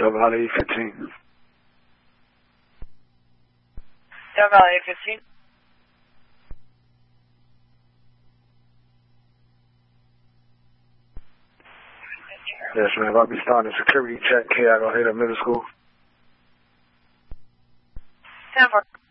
Del Valle 15. Del Valle 15. Yes, ma'am. I'll be starting a security check here at Ojeda Middle School. 10-4.